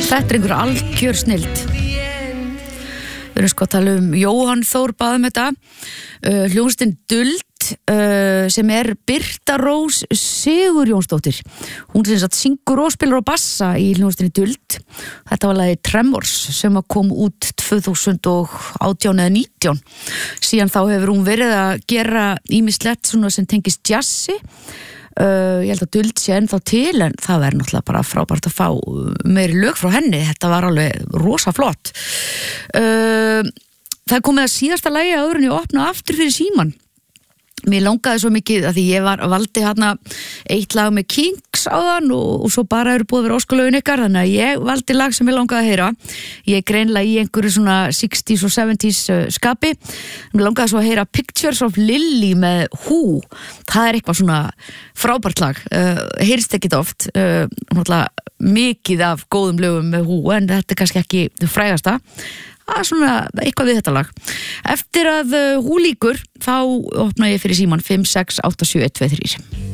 Þetta einhver algjör snild. Við erum sko að tala Jóhann Þór baðum þetta. Hljómsveitin Duld sem Birta Rós Sigurjónsdóttir. Hún sem sagt syngur og spilar á bassa í hljómsveitinni Duld. Þetta var lagið Tremors sem kom út 2018 eða 19. Síðan þá hefur hún verið að gera ýmislegt svona sem tengist jazzi. Ég held að Duld sé ennþá til, en það verður náttúrulega bara frábært að fá meiri lög frá henni. Þetta var alveg rosa flott. Það komið að síðasta lagi áður en ég opna aftur fyrir síman. Mér langaði svo mikið að því ég valdi hérna eitt lag með Kings áðan og svo bara eru búið að vera óskalögin ykkar, þannig að ég valdi lag sem ég langaði að heyra. Ég greinlega í einhverju svona 60s og 70s skapi. Mér langaði svo að heyra Pictures of Lily með Who. Það eitthvað svona frábært lag. Heyrist ekkit oft. Mikið af góðum lögum með Who, en þetta kannski ekki það frægasta. Það svona eitthvað við þetta lag. Eftir að Who lýkur, þá opna ég fyrir síman 5687123.